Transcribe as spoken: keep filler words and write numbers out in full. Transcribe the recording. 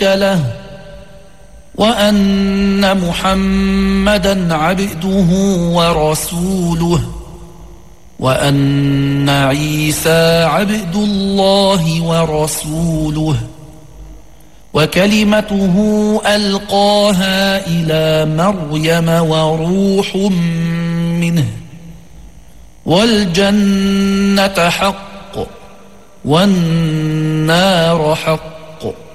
شريك له وأن محمدًا عبده ورسوله وأن عيسى عبد الله ورسوله وكلمته ألقاها إلى مريم وروح منه والجنة حق والنار حق